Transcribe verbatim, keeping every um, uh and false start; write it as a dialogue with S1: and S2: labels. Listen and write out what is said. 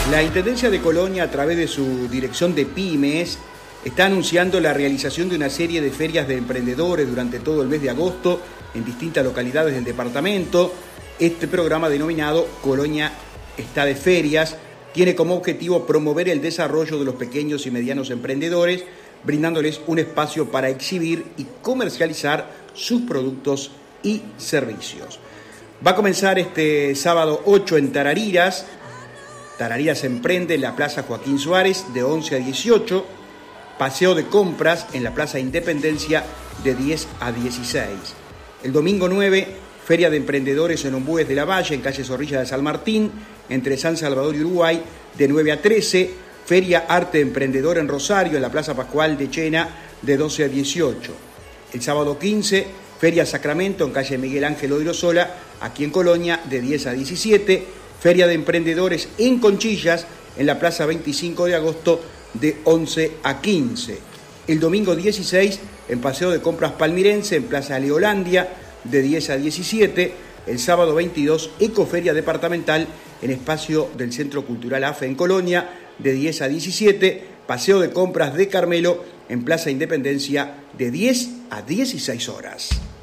S1: La Intendencia de Colonia, a través de su Dirección de Pymes, está anunciando la realización de una serie de ferias de emprendedores durante todo el mes de agosto en distintas localidades del departamento. Este programa, denominado Colonia está de Ferias, tiene como objetivo promover el desarrollo de los pequeños y medianos emprendedores, brindándoles un espacio para exhibir y comercializar sus productos y servicios. Va a comenzar este sábado ocho en Tarariras. Tarariras Emprende en la Plaza Joaquín Suárez de once a dieciocho. Paseo de compras en la Plaza Independencia de diez a dieciséis. El domingo nueve, Feria de Emprendedores en Ombúes de la Valle, en calle Zorrilla de San Martín, entre San Salvador y Uruguay, de nueve a trece. Feria Arte Emprendedor en Rosario, en la Plaza Pascual de Chena, de doce a dieciocho. El sábado quince, Feria Sacramento, en calle Miguel Ángel Odriozola, aquí en Colonia, de diez a diecisiete. Feria de Emprendedores en Conchillas, en la Plaza veinticinco de agosto, de once a quince. El domingo dieciséis, en Paseo de Compras Palmirense, en Plaza Leolandia, de diez a diecisiete. El sábado veintidós, Ecoferia Departamental, en espacio del Centro Cultural A F E en Colonia, de diez a diecisiete. Paseo de Compras de Carmelo, en Plaza Independencia, de diez a dieciséis horas.